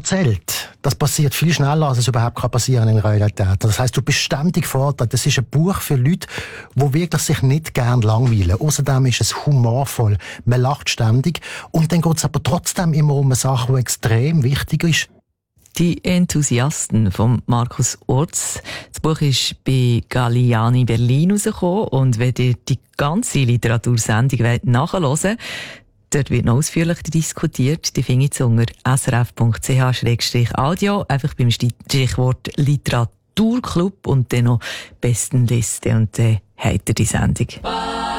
erzählt, das passiert viel schneller, als es überhaupt passieren kann in Realität. Das heisst, du bist ständig gefordert. Das ist ein Buch für Leute, die wirklich sich nicht gern langweilen. Außerdem ist es humorvoll. Man lacht ständig. Und dann geht es aber trotzdem immer um eine Sache, die extrem wichtig ist. Die Enthusiasten von Markus Orts. Das Buch ist bei Galliani Berlin rausgekommen. Und wenn ihr die ganze Literatursendung nachhören wollt, dort wird noch ausführlich diskutiert. Die findet ihr unter srf.ch/audio. Einfach beim Stichwort Literaturclub und dann noch Bestenliste. Und dann habt ihr die Sendung.